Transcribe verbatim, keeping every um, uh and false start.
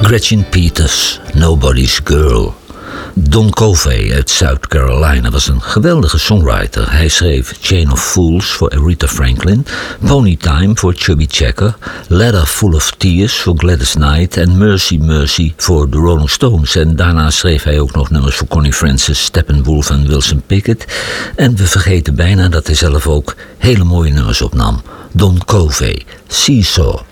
Gretchen Peters, Nobody's Girl. Don Covey uit South Carolina was een geweldige songwriter. Hij schreef Chain of Fools voor Aretha Franklin, Ponytime voor Chubby Checker, Letter Full of Tears voor Gladys Knight en Mercy Mercy voor de Rolling Stones. En daarna schreef hij ook nog nummers voor Connie Francis, Steppenwolf en Wilson Pickett. En we vergeten bijna dat hij zelf ook hele mooie nummers opnam. Don Covey, Seesaw.